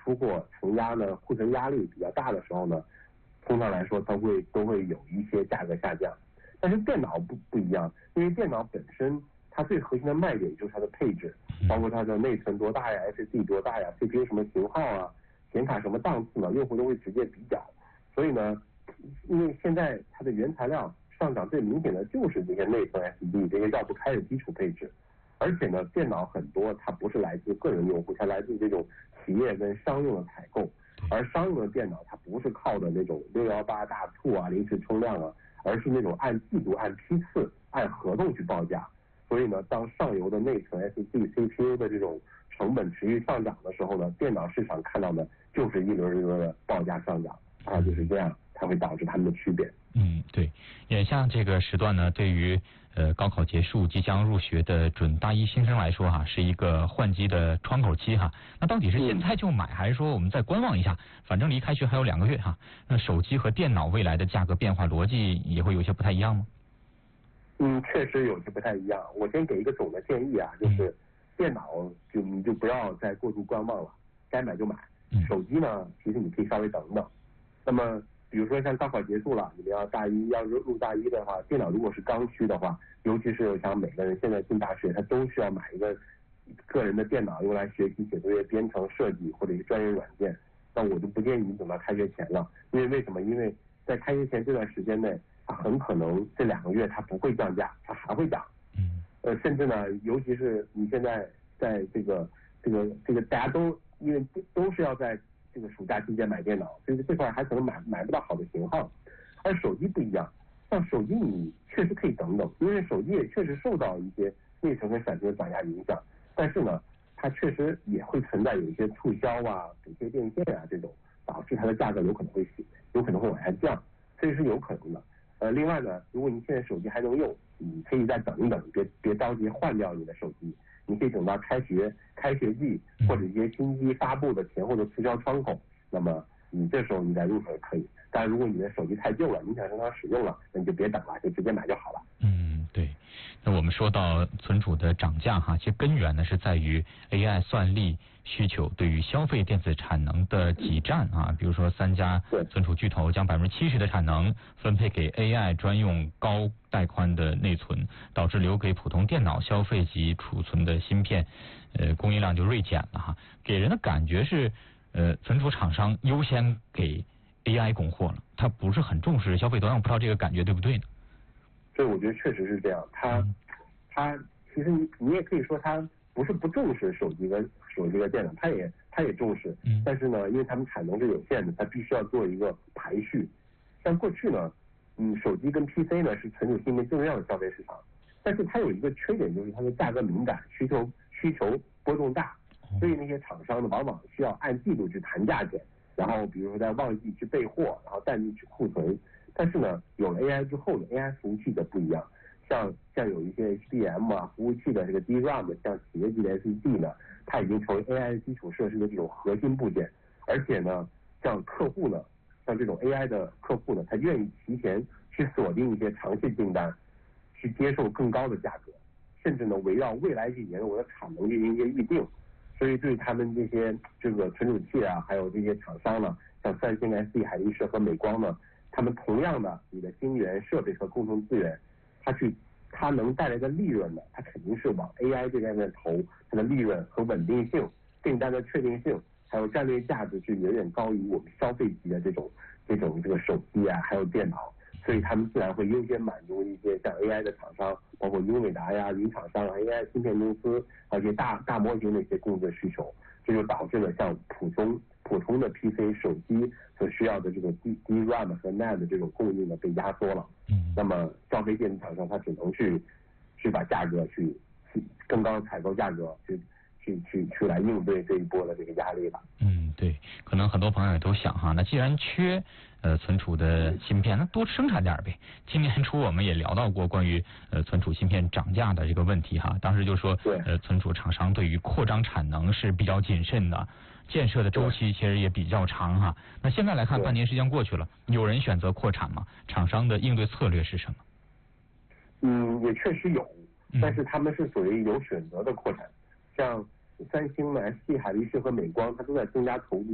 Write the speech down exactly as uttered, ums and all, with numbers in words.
出货承压呢，库存压力比较大的时候呢，通常来说它会都会有一些价格下降。但是电脑不不一样，因为电脑本身它最核心的卖点就是它的配置，包括它的内存多大呀 ，S S D 多大呀 ，C P U 什么型号啊，显卡什么档次呢，用户都会直接比较。所以呢，因为现在它的原材料上涨最明显的就是这些内存 S S D 这些绕不开的基础配置。而且呢，电脑很多它不是来自个人用户，它来自这种企业跟商用的采购。而商用的电脑它不是靠的那种六一八大促啊、临时冲量啊，而是那种按季度、按批次、按合同去报价。所以呢，当上游的内存 S S D、C P U 的这种成本持续上涨的时候呢，电脑市场看到的就是一轮一轮的报价上涨啊，就是这样，它会导致它们的区别。 嗯，对，眼下这个时段呢，对于呃高考结束即将入学的准大一新生来说哈，是一个换机的窗口期哈。那到底是现在就买，还是说我们再观望一下？反正离开学还有两个月哈。那手机和电脑未来的价格变化逻辑也会有些不太一样吗？ 嗯，确实有些不太一样。我先给一个总的建议啊，就是电脑就你就不要再过度观望了，该买就买。手机呢，其实你可以稍微等等。那么比如说像高考结束了，你们要大一要入入大一的话，电脑如果是刚需的话，尤其是像每个人现在进大学，他都需要买一个个人的电脑用来学习、写作业、编程、设计或者一个专业软件。那我就不建议你等到开学前了，因为为什么？因为在开学前这段时间内，它很可能这两个月它不会降价，它还会涨。 嗯。 呃，甚至呢，尤其是你现在在这个这个这个大家都因为都是要在这个暑假期间买电脑，所以这块还可能买买不到好的型号。而手机不一样，像手机你确实可以等等，因为手机也确实受到一些内存跟闪存的涨价影响，但是呢，它确实也会存在有一些促销啊、补贴电线啊这种，导致它的价格有可能会有可能会往下降，这是有可能的。呃，另外呢，如果你现在手机还能用，你可以再等一等，别别着急换掉你的手机，你可以等到开学开学季或者一些新机发布的前后的促销窗口，那么你这时候你再入手也可以。但是如果你的手机太旧了，你想正常使用了，那你就别等了，就直接买就好了。 嗯，对。那我们说到存储的涨价哈，其实根源呢是在于 A I 算力需求对于消费电子产能的挤占啊，比如说三家存储巨头将百分之七十的产能分配给 A I 专用高带宽的内存，导致留给普通电脑消费及储存的芯片，呃，供应量就锐减了哈，给人的感觉是呃，存储厂商优先给 A I 供货了，他不是很重视消费端，我不知道这个感觉对不对呢？ 所以我觉得确实是这样，他他其实你你也可以说他不是不重视手机跟手机和电脑，他也他也重视，但是呢，因为他们产能是有限的，他必须要做一个排序。像过去呢，嗯，手机跟 P C 呢是存储芯片最重要的消费市场，但是它有一个缺点，就是它的价格敏感，需求需求波动大，所以那些厂商呢往往需要按季度去谈价钱，然后比如说在旺季去备货，然后淡季去库存。但是呢，有了 A I 之后呢 ，A I 服务器的不一样，像像有一些 H B M 啊服务器的这个 D RAM 像企业级的 S S D 呢，它已经成为 A I 基础设施的这种核心部件。而且呢，像客户呢，像这种 A I 的客户呢，他愿意提前去锁定一些长线订单，去接受更高的价格，甚至呢围绕未来几年我的产能进行一些预定。所以对他们这些这个存储器啊，还有这些厂商呢，像三星、S D、海力士和美光呢，他们同样的，你的晶圆、设备和共同资源，它去它能带来的利润呢，它肯定是往 A I 这边的投，它的利润和稳定性、订单的确定性，还有战略价值是远远高于我们消费级的这种这种这个手机啊，还有电脑。所以他们自然会优先满足一些像 A I 的厂商，包括英伟达呀、云厂商、A I 芯片公司，而且大大模型的一些供应需求，这就导致了像普通普通的 P C 手机所需要的这个 D D RAM 和 N A N D 的这种供应呢被压缩了。嗯。那么消费电子厂商它只能去去把价格去去更高的采购价格去去去去来应对这一波的这个压力了。 嗯，对，可能很多朋友也都想哈，那既然缺呃存储的芯片，那多生产点呗。今年初我们也聊到过关于呃存储芯片涨价的这个问题哈，当时就说呃存储厂商对于扩张产能是比较谨慎的，建设的周期其实也比较长哈。那现在来看，半年时间过去了，有人选择扩产吗？厂商的应对策略是什么？ 嗯，也确实有，但是他们是属于有选择的扩产，像三星呢、S D、海力士和美光，它都在增加投入。